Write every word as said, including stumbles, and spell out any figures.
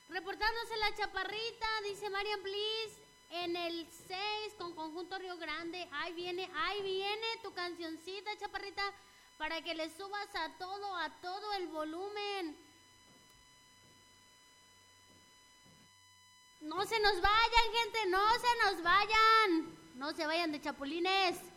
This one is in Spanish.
Reportándose la Chaparrita, dice Marian Please, en el seis con Conjunto Río Grande. Ahí viene, ahí viene tu cancioncita, Chaparrita, para que le subas a todo, a todo el volumen. No se nos vayan, gente, no se nos vayan. No se vayan de chapulines.